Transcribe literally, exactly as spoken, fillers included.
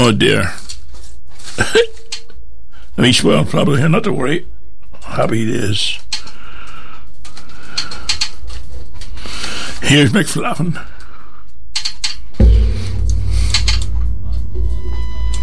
Oh dear. And he's well, probably here, not to worry. Happy it is. Here's McFlappin.